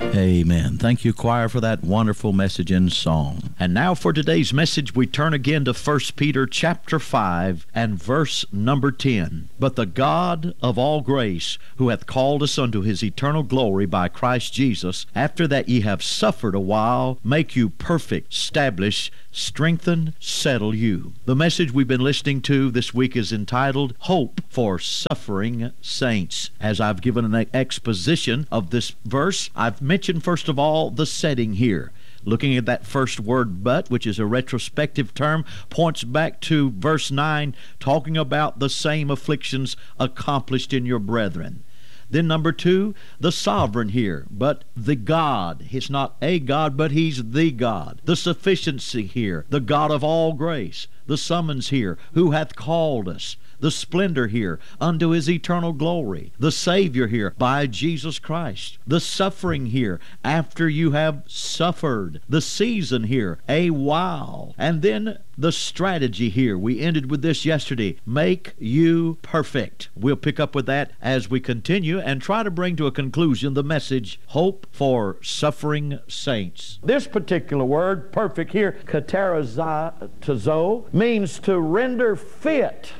Amen. Thank you, choir, for that wonderful message in song. And now for today's message, we turn again to 1 Peter chapter 5 and verse number 10. But the God of all grace, who hath called us unto his eternal glory by Christ Jesus, after that ye have suffered a while, make you perfect, establish, strengthen, settle you. The message we've been listening to this week is entitled Hope for Suffering Saints. As I've given an exposition of this verse, I've mentioned first of all the setting here. Looking at that first word, but, which is a retrospective term, points back to verse 9, talking about the same afflictions accomplished in your brethren. Then number 2, the sovereign here, but the God. He's not a God, but he's the God. The sufficiency here, the God of all grace. The summons here, who hath called us. The splendor here, unto his eternal glory. The Savior here, by Jesus Christ. The suffering here, after you have suffered. The season here, a while. And then the strategy here. We ended with this yesterday. Make you perfect. We'll pick up with that as we continue and try to bring to a conclusion the message, Hope for Suffering Saints. This particular word, perfect here, katarazo, means to render fit,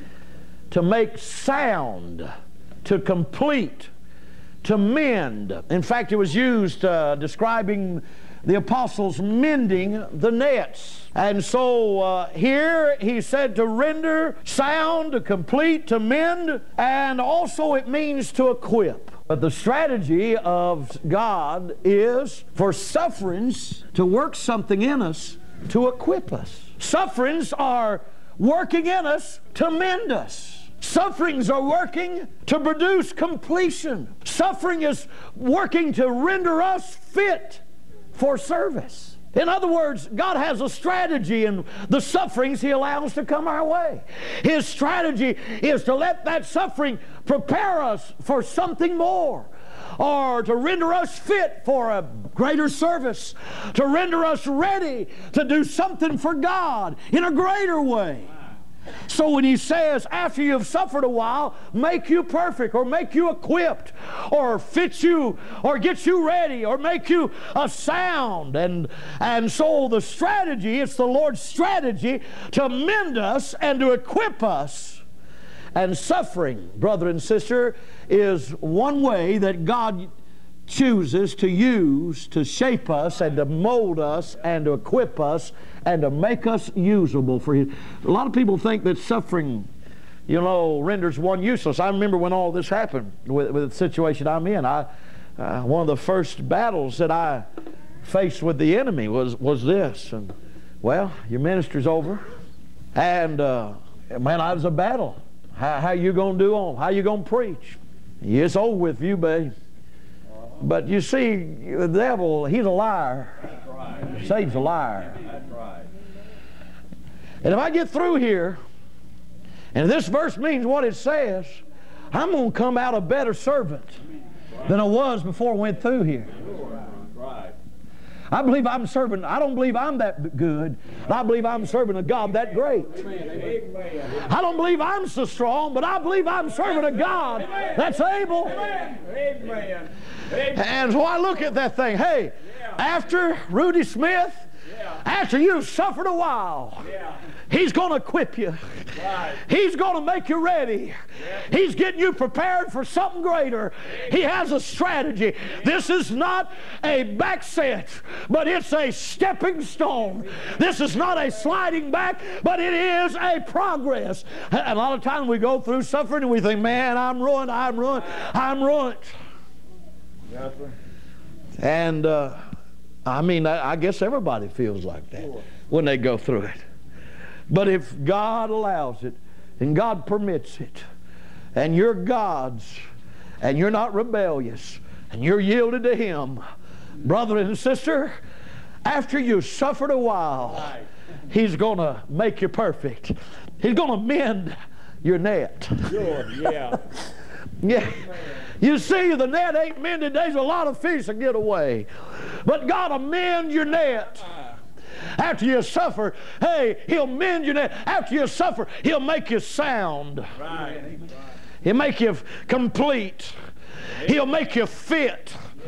to make sound, to complete, to mend. In fact, it was used describing the apostles mending the nets. And so here he said to render sound, to complete, to mend, and also it means to equip. But the strategy of God is for sufferings to work something in us to equip us. Sufferings are working in us to mend us. Sufferings are working to produce completion. Suffering is working to render us fit for service. In other words, God has a strategy in the sufferings He allows to come our way. His strategy is to let that suffering prepare us for something more, or to render us fit for a greater service, to render us ready to do something for God in a greater way. So when he says, after you've suffered a while, make you perfect, or make you equipped, or fit you, or get you ready, or make you a sound. And so the strategy, it's the Lord's strategy to mend us and to equip us. And suffering, brother and sister, is one way that God chooses to use to shape us and to mold us and to equip us and to make us usable for His. A lot of people think that suffering, renders one useless. I remember when all this happened with the situation I'm in. One of the first battles that I faced with the enemy was this. And, well, your minister's over. And, man, I was a battle. How you going to do on? How you going to preach? It's over with you, babe. But you see, the devil, he's a liar. That's right. Satan's a liar. That's right. And if I get through here, and this verse means what it says, I'm going to come out a better servant than I was before I went through here. Right. I believe I'm serving, I don't believe I'm that good, but I believe I'm serving a God that great. Amen. I don't believe I'm so strong, but I believe I'm serving a God that's able. Amen. And so I look at that thing, hey, after Rudy Smith, after you've suffered a while, He's going to equip you. Right. He's going to make you ready. He's getting you prepared for something greater. He has a strategy. This is not a backset, but it's a stepping stone. This is not a sliding back, but it is a progress. And a lot of times we go through suffering and we think, man, I'm ruined, I'm ruined, I'm ruined. Yes, sir. And I guess everybody feels like that when they go through it. But if God allows it, and God permits it, and you're God's, and you're not rebellious, and you're yielded to Him, brother and sister, after you've suffered a while, He's going to make you perfect. He's going to mend your net. Sure, yeah. Yeah. You see, the net ain't mended. There's a lot of fish that get away. But God will mend your net. After you suffer, hey, He'll mend your net. After you suffer, He'll make you sound. Right. He'll make you complete. He'll make you fit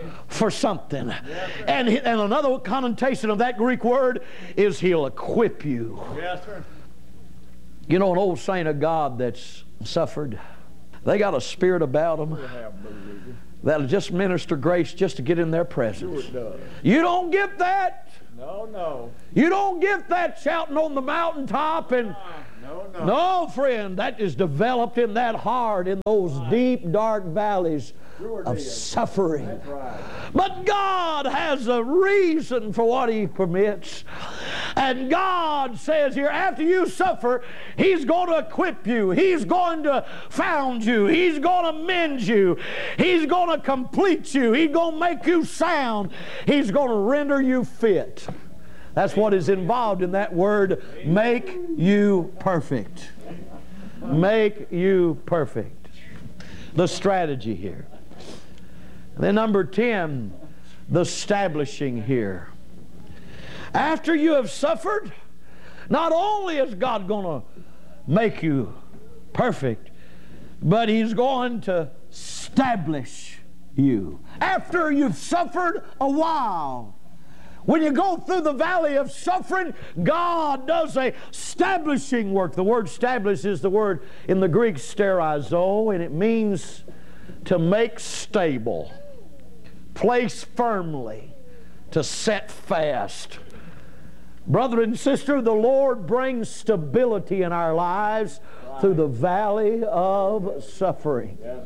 for something. And another connotation of that Greek word is He'll equip you. Yes, sir. You know, an old saint of God that's suffered, they got a spirit about them that'll just minister grace just to get in their presence. Sure it does. You don't get that. No. You don't get that shouting on the mountaintop and No. no, friend, that is developed in that heart, in those deep, dark valleys of suffering. That's right. But God has a reason for what He permits. And God says here, after you suffer, He's going to equip you. He's going to found you. He's going to mend you. He's going to complete you. He's going to make you sound. He's going to render you fit. That's what is involved in that word, make you perfect. Make you perfect. The strategy here. Then number 10, the establishing here. After you have suffered, not only is God going to make you perfect, but He's going to establish you. After you've suffered a while, when you go through the valley of suffering, God does a establishing work. The word establish is the word in the Greek sterizo, and it means to make stable, place firmly, to set fast. Brother and sister, the Lord brings stability in our lives through the valley of suffering. Yes,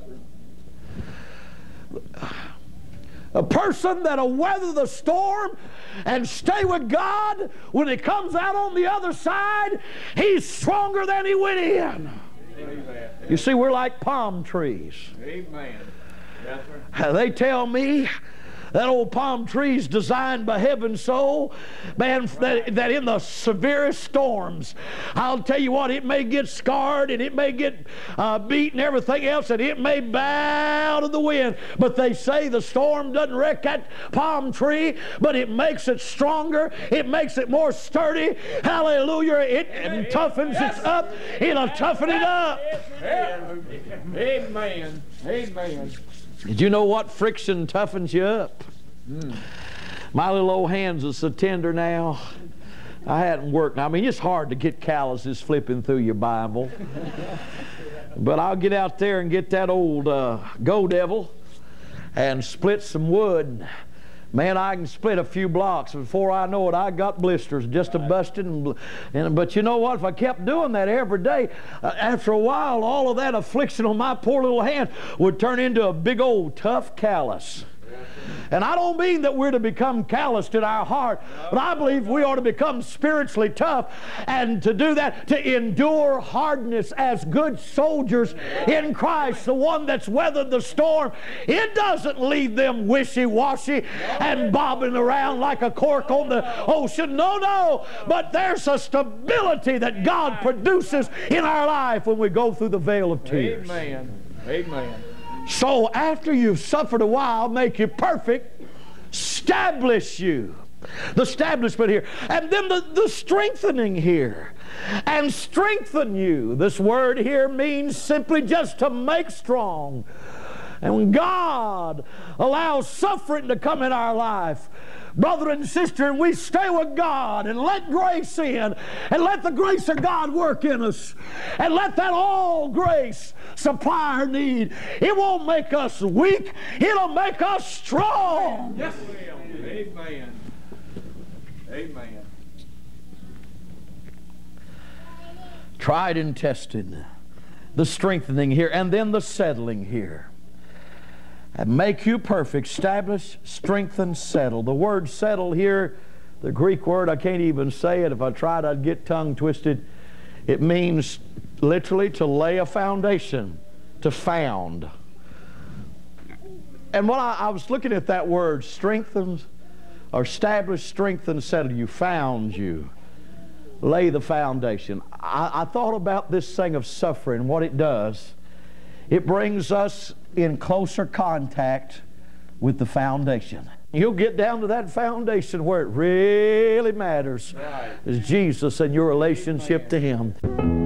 sir. A person that'll weather the storm and stay with God, when he comes out on the other side, he's stronger than he went in. Amen. You see, we're like palm trees. Amen. Yes, sir. They tell me that old palm tree's designed by heaven so, man, that in the severest storms, I'll tell you what, it may get scarred and it may get beat and everything else, and it may bow to the wind. But they say the storm doesn't wreck that palm tree, but it makes it stronger. It makes it more sturdy. Hallelujah. It toughens it up. It'll toughen it up. Amen. Amen. Did you know what friction toughens you up? My little old hands are so tender now. I hadn't worked. I mean, it's hard to get calluses flipping through your Bible. But I'll get out there and get that old Go Devil and split some wood. Man, I can split a few blocks. Before I know it, I got blisters just a busting. But you know what? If I kept doing that every day, after a while, all of that affliction on my poor little hand would turn into a big old tough callus. And I don't mean that we're to become calloused in our heart, but I believe we ought to become spiritually tough, and to do that, to endure hardness as good soldiers in Christ, the one that's weathered the storm. It doesn't leave them wishy-washy and bobbing around like a cork on the ocean. No, but there's a stability that God produces in our life when we go through the veil of tears. Amen. Amen. So after you've suffered a while, make you perfect, establish you. The establishment here. And then the strengthening here. And strengthen you. This word here means simply just to make strong. And when God allows suffering to come in our life, brother and sister, and we stay with God and let grace in and let the grace of God work in us and let that all grace supply our need. It won't make us weak. It'll make us strong. Yes. Amen. Amen. Tried and tested. The strengthening here, and then the settling here. And make you perfect, establish, strengthen, settle. The word settle here, the Greek word, I can't even say it. If I tried, I'd get tongue twisted. It means literally to lay a foundation, to found. And when I was looking at that word, strengthen, or establish, strengthen, settle, you found you. Lay the foundation. I thought about this thing of suffering, what it does. It brings us in closer contact with the foundation. You'll get down to that foundation where it really matters, is Jesus and your relationship to Him.